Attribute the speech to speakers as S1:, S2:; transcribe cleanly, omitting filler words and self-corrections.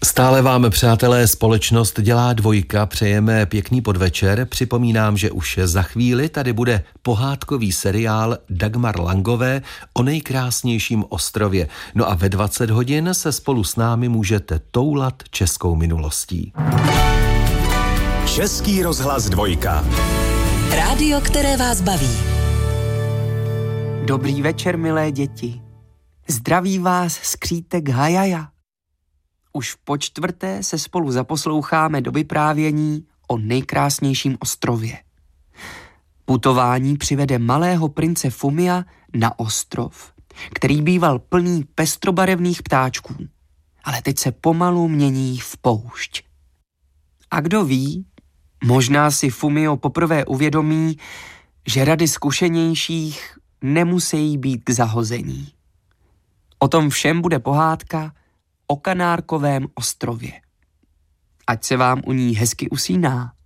S1: Stále vám, přátelé, společnost dělá dvojka, přejeme pěkný podvečer. Připomínám, že už za chvíli tady bude pohádkový seriál Dagmar Langové o nejkrásnějším ostrově. No a ve 20 hodin se spolu s námi můžete toulat českou minulostí.
S2: Český rozhlas dvojka.
S3: Rádio, které vás baví.
S4: Dobrý večer, milé děti. Zdraví vás skřítek Hajaja. Už po čtvrté se spolu zaposloucháme do vyprávění o nejkrásnějším ostrově. Putování přivede malého prince Fumia na ostrov, který býval plný pestrobarevných ptáčků, ale teď se pomalu mění v poušť. A kdo ví, možná si Fumio poprvé uvědomí, že rady zkušenějších nemusí být k zahození. O tom všem bude pohádka o Kanárkovém ostrově. Ať se vám u ní hezky usíná.